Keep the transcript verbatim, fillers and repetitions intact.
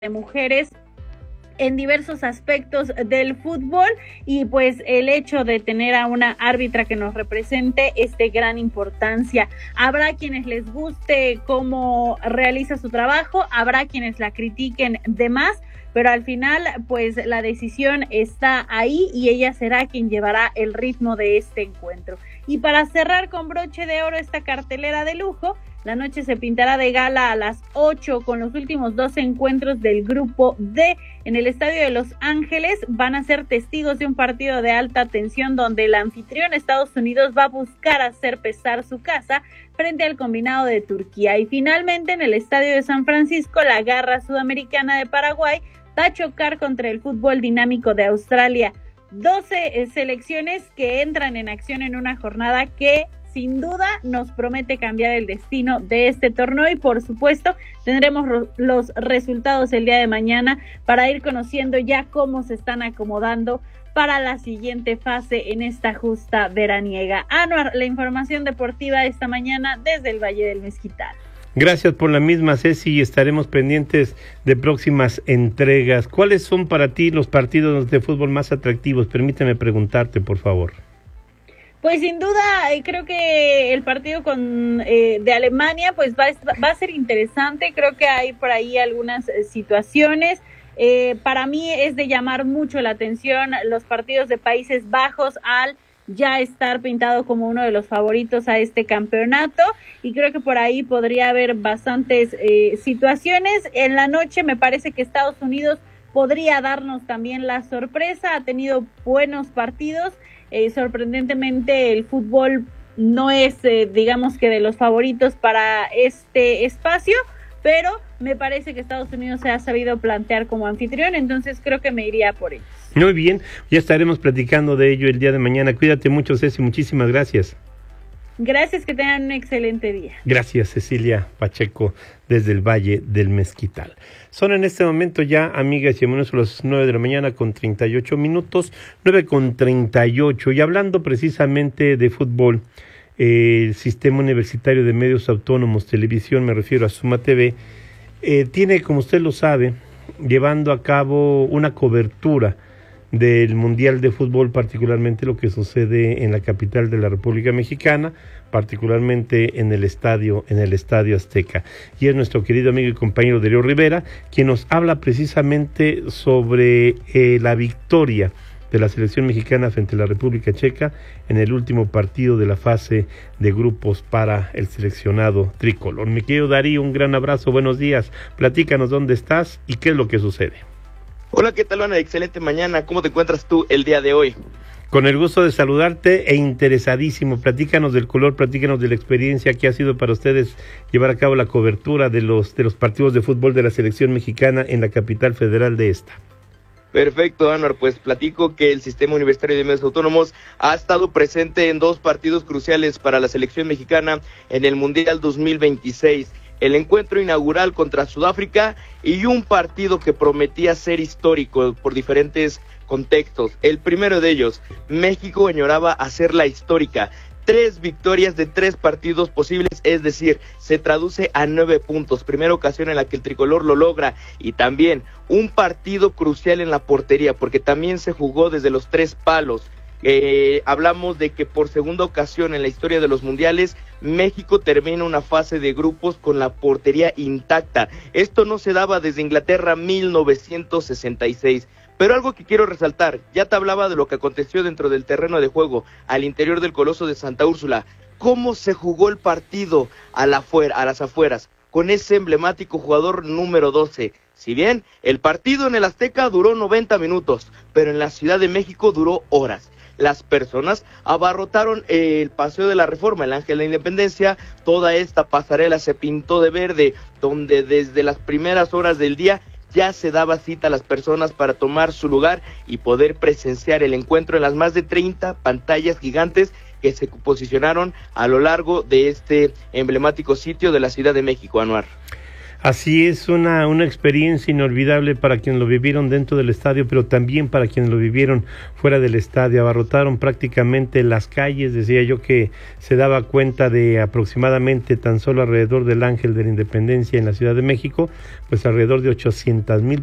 de mujeres en diversos aspectos del fútbol, y pues el hecho de tener a una árbitra que nos represente es de gran importancia. Habrá quienes les guste cómo realiza su trabajo, habrá quienes la critiquen de más, pero al final pues la decisión está ahí y ella será quien llevará el ritmo de este encuentro. Y para cerrar con broche de oro esta cartelera de lujo, la noche se pintará de gala a las ocho con los últimos dos encuentros del grupo D. En el Estadio de Los Ángeles van a ser testigos de un partido de alta tensión donde el anfitrión Estados Unidos va a buscar hacer pesar su casa frente al combinado de Turquía. Y finalmente en el Estadio de San Francisco, la garra sudamericana de Paraguay va a chocar contra el fútbol dinámico de Australia. doce selecciones que entran en acción en una jornada que sin duda nos promete cambiar el destino de este torneo, y por supuesto tendremos ro- los resultados el día de mañana para ir conociendo ya cómo se están acomodando para la siguiente fase en esta justa veraniega. Anuar, la información deportiva esta mañana desde el Valle del Mezquital. Gracias por la misma, Ceci, y estaremos pendientes de próximas entregas. ¿Cuáles son para ti los partidos de fútbol más atractivos? Permíteme preguntarte, por favor. Pues sin duda, eh, creo que el partido con eh, de Alemania pues va, va a ser interesante. Creo que hay por ahí algunas eh, situaciones. Eh, para mí es de llamar mucho la atención los partidos de Países Bajos al ya estar pintado como uno de los favoritos a este campeonato, y creo que por ahí podría haber bastantes eh, situaciones. En la noche me parece que Estados Unidos podría darnos también la sorpresa, ha tenido buenos partidos. Eh, sorprendentemente el fútbol no es, eh, digamos que de los favoritos para este espacio, pero me parece que Estados Unidos se ha sabido plantear como anfitrión, entonces creo que me iría por ellos. Muy bien, ya estaremos platicando de ello el día de mañana. Cuídate mucho, Ceci, muchísimas gracias. Gracias, que tengan un excelente día. Gracias, Cecilia Pacheco, desde el Valle del Mezquital. Son en este momento ya, amigas y amigos, las nueve de la mañana con treinta y ocho minutos, nueve con treinta y ocho, y hablando precisamente de fútbol, eh, el Sistema Universitario de Medios Autónomos Televisión, me refiero a Suma T V, eh, tiene, como usted lo sabe, llevando a cabo una cobertura del Mundial de Fútbol, particularmente lo que sucede en la capital de la República Mexicana, particularmente en el estadio, en el Estadio Azteca. Y es nuestro querido amigo y compañero Darío Rivera, quien nos habla precisamente sobre eh, la victoria de la selección mexicana frente a la República Checa en el último partido de la fase de grupos para el seleccionado tricolor. Mi querido Darío, un gran abrazo, buenos días. Platícanos dónde estás y qué es lo que sucede. Hola, ¿qué tal, Ana? Excelente mañana. ¿Cómo te encuentras tú el día de hoy? Con el gusto de saludarte e interesadísimo. Platícanos del color, platícanos de la experiencia que ha sido para ustedes llevar a cabo la cobertura de los de los partidos de fútbol de la selección mexicana en la capital federal de esta. Perfecto, Anuar, pues platico que el Sistema Universitario de Medios Autónomos ha estado presente en dos partidos cruciales para la selección mexicana en el Mundial dos mil veintiséis. El encuentro inaugural contra Sudáfrica y un partido que prometía ser histórico por diferentes contextos. El primero de ellos, México añoraba hacer la histórica. Tres victorias de tres partidos posibles, es decir, se traduce a nueve puntos. Primera ocasión en la que el tricolor lo logra, y también un partido crucial en la portería, porque también se jugó desde los tres palos. Eh, hablamos de que por segunda ocasión en la historia de los mundiales, México termina una fase de grupos con la portería intacta. Esto no se daba desde Inglaterra mil novecientos sesenta y seis. Pero algo que quiero resaltar, ya te hablaba de lo que aconteció dentro del terreno de juego, al interior del Coloso de Santa Úrsula. ¿Cómo se jugó el partido a, la afuera, a las afueras? Con ese emblemático jugador número doce. Si bien el partido en el Azteca duró noventa minutos, pero en la Ciudad de México duró horas. Las personas abarrotaron el Paseo de la Reforma, el Ángel de la Independencia. Toda esta pasarela se pintó de verde, donde desde las primeras horas del día ya se daba cita a las personas para tomar su lugar y poder presenciar el encuentro en las más de treinta pantallas gigantes que se posicionaron a lo largo de este emblemático sitio de la Ciudad de México, Anuar. Así es, una, una experiencia inolvidable para quienes lo vivieron dentro del estadio, pero también para quienes lo vivieron fuera del estadio. Abarrotaron prácticamente las calles, decía yo que se daba cuenta de aproximadamente tan solo alrededor del Ángel de la Independencia en la Ciudad de México, pues alrededor de ochocientas mil